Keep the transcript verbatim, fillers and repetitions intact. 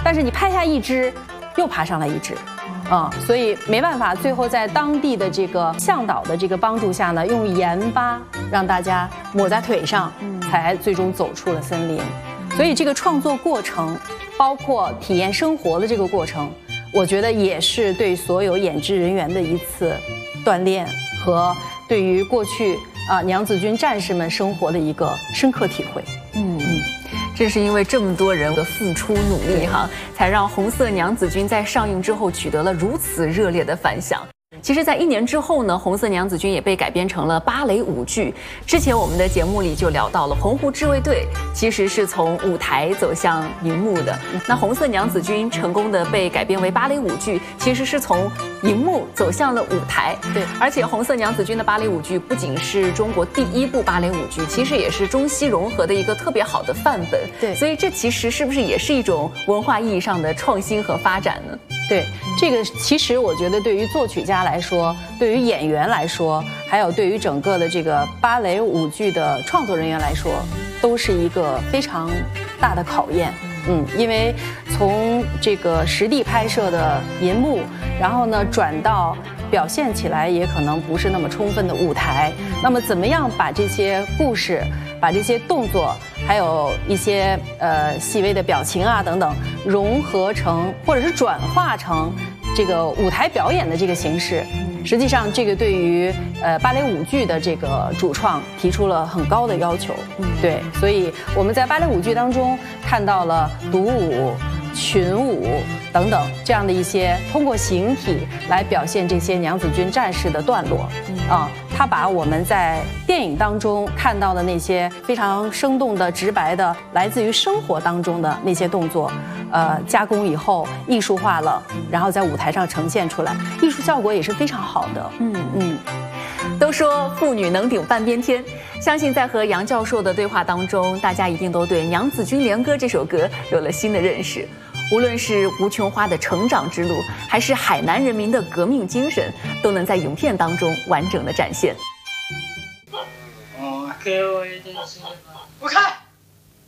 但是你拍下一只，又爬上来一只。啊、嗯，所以没办法，最后在当地的这个向导的这个帮助下呢，用盐巴让大家抹在腿上，才最终走出了森林。所以这个创作过程，包括体验生活的这个过程，我觉得也是对所有演职人员的一次锻炼和对于过去啊娘子军战士们生活的一个深刻体会。 嗯嗯。正是因为这么多人的付出努力哈，才让《红色娘子军》在上映之后取得了如此热烈的反响。其实，在一年之后呢，《红色娘子军》也被改编成了芭蕾舞剧。之前我们的节目里就聊到了澎湖自卫队其实是从舞台走向荧幕的，那《红色娘子军》成功的被改编为芭蕾舞剧，其实是从荧幕走向了舞台。 对， 而且《红色娘子军》的芭蕾舞剧不仅是中国第一部芭蕾舞剧，其实也是中西融合的一个特别好的范本。 对， 所以这其实是不是也是一种文化意义上的创新和发展呢？ 对，这个其实我觉得对于作曲家来说，对于演员来说，还有对于整个的这个芭蕾舞剧的创作人员来说，都是一个非常大的考验。嗯，因为从这个实地拍摄的银幕，然后呢转到表现起来也可能不是那么充分的舞台，那么怎么样把这些故事，把这些动作，还有一些呃细微的表情啊等等，融合成或者是转化成这个舞台表演的这个形式，实际上这个对于呃芭蕾舞剧的这个主创提出了很高的要求。对，所以我们在芭蕾舞剧当中看到了独舞、群舞等等这样的一些通过形体来表现这些娘子军战士的段落。啊，他把我们在电影当中看到的那些非常生动的、直白的，来自于生活当中的那些动作，呃，加工以后艺术化了，然后在舞台上呈现出来，艺术效果也是非常好的。 嗯嗯。都说妇女能顶半边天，相信在和杨教授的对话当中，大家一定都对《娘子军连歌》这首歌有了新的认识。无论是吴琼花的成长之路，还是海南人民的革命精神，都能在影片当中完整的展现。 哦，给我一点时间吧。不看。